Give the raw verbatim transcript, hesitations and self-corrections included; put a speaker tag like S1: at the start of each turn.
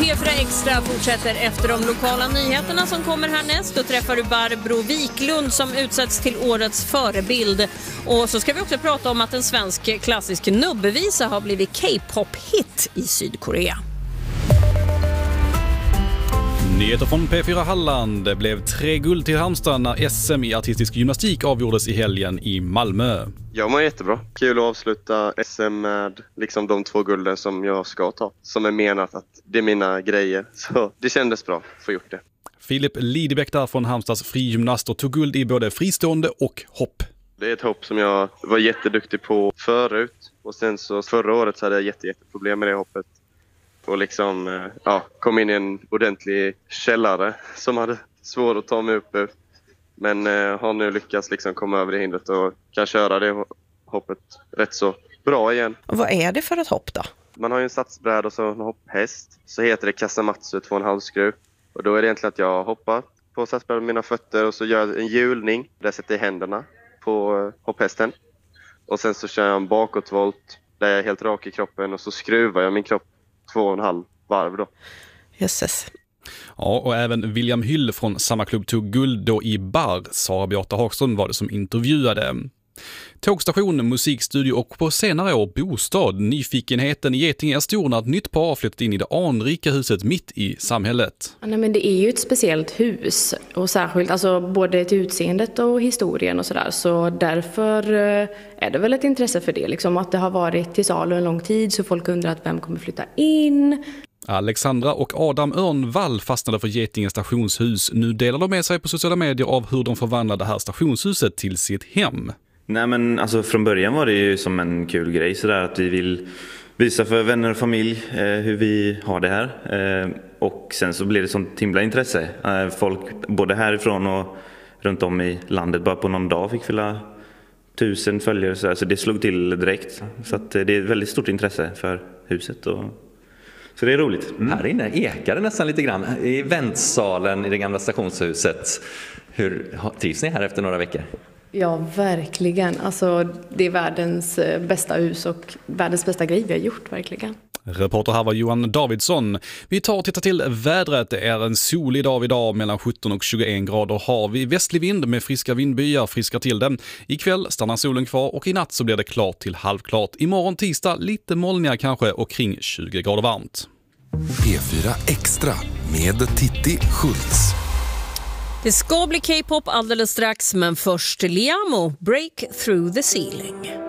S1: P fyra Extra fortsätter efter de lokala nyheterna som kommer härnäst. Då träffar du Barbro Wiklund som utsätts till årets förebild. Och så ska vi också prata om att en svensk klassisk nubbevisa har blivit K-pop-hit i Sydkorea.
S2: Nyheter från P fyra Halland. Det blev tre guld till Halmstad när S M i artistisk gymnastik avgjordes i helgen i Malmö.
S3: Jag mår jättebra. Kul att avsluta S M med liksom de två gulden som jag ska ta. Som är menat att det är mina grejer. Så det kändes bra att få gjort det.
S2: Filip Lidebäck där från Halmstads frigymnast och tog guld i både fristående och hopp.
S3: Det är ett hopp som jag var jätteduktig på förut. Och sen så förra året så hade jag jätte, jätteproblem med det hoppet. Och liksom, ja, kom in i en ordentlig källare som hade svårt att ta mig upp ur. Men eh, har nu lyckats liksom komma över det hindret och kan köra det hoppet rätt så bra igen.
S4: Och vad är det för ett hopp då?
S3: Man har ju en satsbräd och så en hopphäst. Så heter det Kasamatsu två och en halv skruv. Och då är det egentligen att jag hoppar på satsbrädet med mina fötter och så gör jag en hjulning. Där jag sätter händerna på hopphästen. Och sen så kör jag en bakåtvolt där jag är helt rak i kroppen och så skruvar jag min kropp två och en halv varv då.
S4: Jösses.
S2: Ja, och även William Hyll från samma klubb tog guld då i bar. Sara Beata Hagström var det som intervjuade. Tågstation, musikstudio och på senare år bostad. Nyfikenheten i Getinge är stor när ett nytt par flyttat in i det anrika huset mitt i samhället.
S5: Ja, nej, men det är ju ett speciellt hus och särskilt alltså både till utseendet och historien och sådär. Så därför är det väl ett intresse för det. Liksom att det har varit till salu en lång tid så folk undrar att vem kommer flytta in.
S2: Alexandra och Adam Örnvall fastnade för Getinge stationshus. Nu delar de med sig på sociala medier av hur de förvandlade det här stationshuset till sitt hem.
S6: Nej men alltså från början var det ju som en kul grej sådär att vi vill visa för vänner och familj eh, hur vi har det här. Eh, och sen så blev det sånt himla intresse. Eh, folk både härifrån och runt om i landet bara på någon dag fick fylla tusen följare så, så det slog till direkt. Så att, eh, det är ett väldigt stort intresse för huset och så det är roligt.
S7: Mm. Här inne ekar det nästan lite grann. I väntsalen i det gamla stationshuset. Hur trivs ni här efter några veckor?
S5: Ja, verkligen. Alltså, det är världens bästa hus och världens bästa grej vi har gjort, verkligen.
S2: Reporter här var Johan Davidsson. Vi tar och tittar till vädret. Det är en solig dag idag mellan sjutton och tjugoen grader har vi. Västlig vind med friska vindbyar friskar till den. Ikväll stannar solen kvar och i natt så blir det klart till halvklart. Imorgon tisdag lite molnigare kanske och kring tjugo grader varmt.
S8: P fyra Extra med Titti Schultz.
S1: Det ska bli K-pop alldeles strax, men först Liamo, Break Through the Ceiling.